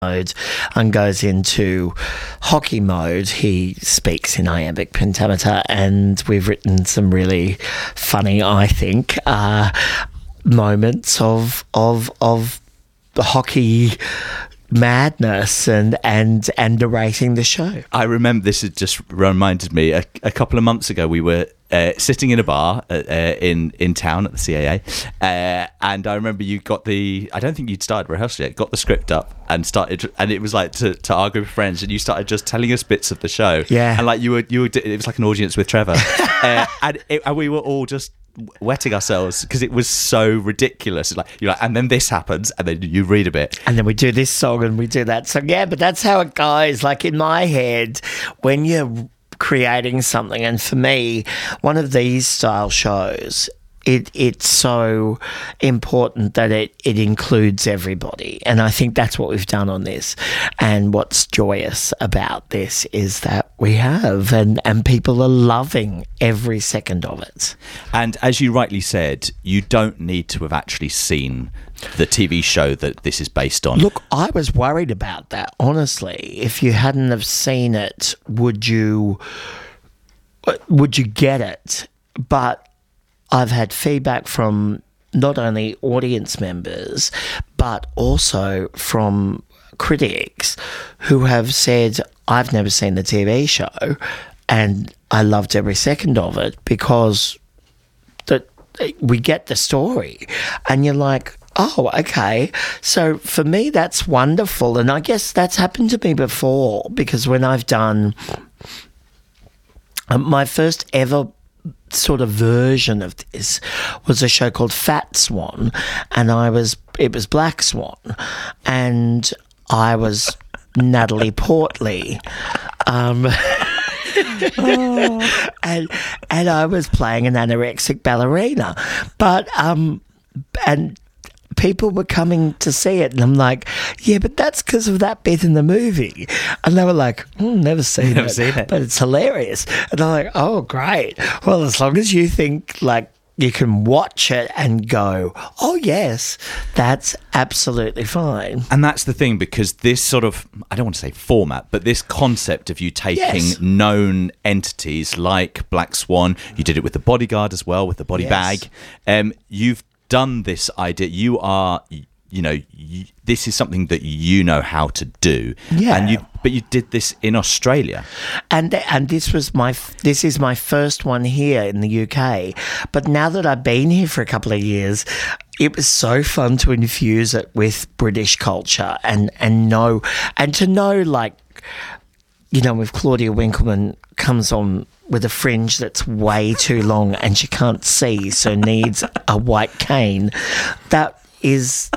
mode and goes into hockey mode, he speaks in iambic pentameter, and we've written some really funny, I think, moments of the hockey madness and narrating the show. I remember, this has just reminded me, a couple of months ago we were sitting in a bar in town at the CAA, and I remember you got I don't think you'd started rehearsal yet, got the script up and started, and it was like to our group of friends, and you started just telling us bits of the show, and like you were it was like an audience with Trevor, and we were all just wetting ourselves because it was so ridiculous. It's like, you're like, and then this happens, and then you read a bit, and then we do this song and we do that song. Yeah, but that's how it goes. Like in my head, when you're creating something, and for me, one of these style shows, it's so important that it includes everybody, and I think that's what we've done on this. And what's joyous about this is that we have, and people are loving every second of it. And as you rightly said, you don't need to have actually seen the TV show that this is based on. Look, I was worried about that, honestly. If you hadn't have seen it, would you get it? But I've had feedback from not only audience members, but also from critics who have said, I've never seen the TV show and I loved every second of it, because we get the story and you're like, oh, okay. So for me, that's wonderful. And I guess that's happened to me before, because when I've done my first ever sort of version of this was a show called Fat Swan, and it was Black Swan, and I was Natalie Portley, and I was playing an anorexic ballerina, but and people were coming to see it, and I'm like, yeah, but that's because of that bit in the movie. And they were like, never seen it, but it's hilarious. And I'm like, oh, great. Well, as long as you think like you can watch it and go, oh, yes, that's absolutely fine. And that's the thing, because this sort of, I don't want to say format, but this concept of you taking known entities like Black Swan, you did it with The Bodyguard as well, with the body bag. You've done this idea. You are, this is something that you know how to do. Yeah. But you did this in Australia, and this is my first one here in the UK. But now that I've been here for a couple of years, it was so fun to infuse it with British culture and to know, like, if Claudia Winkleman comes on with a fringe that's way too long and she can't see, so needs a white cane, that is,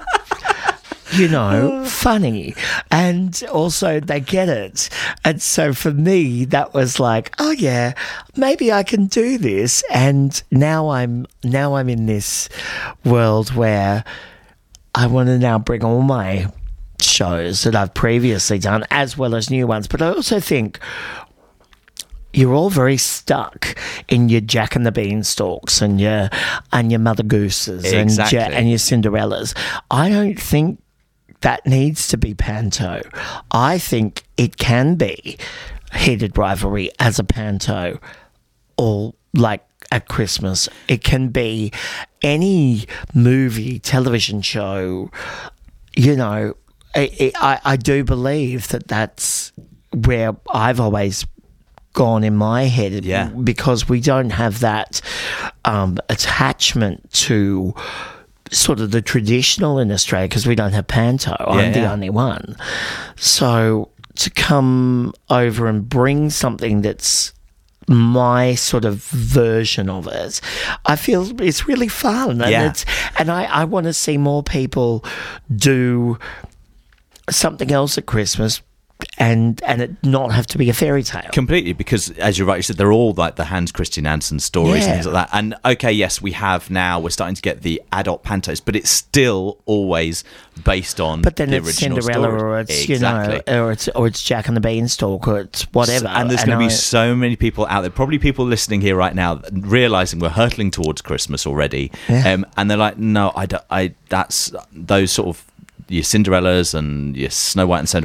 funny. And also they get it. And so for me, that was like, oh yeah, maybe I can do this. And now I'm in this world where I want to now bring all my shows that I've previously done as well as new ones. But I also think you're all very stuck in your Jack and the Beanstalks and your Mother Gooses and your Cinderellas. I don't think that needs to be panto. I think it can be heated rivalry as a panto, or like at Christmas. It can be any movie, television show. I do believe that that's where I've always gone in my head, because we don't have that attachment to sort of the traditional in Australia, because we don't have panto. I'm the only one. So to come over and bring something that's my sort of version of it, I feel it's really fun, and I want to see more people do something else at Christmas and it not have to be a fairy tale. Completely, because as you rightly said, they're all like the Hans Christian Andersen stories and things like that. And okay, yes, we're starting to get the adult pantos, but it's still always based on the original Cinderella story. or it's or it's Jack and the Beanstalk, or it's whatever. And there's going to be so many people out there, probably people listening here right now, realising we're hurtling towards Christmas already, and they're like, no, that's those sort of your Cinderellas and your Snow White and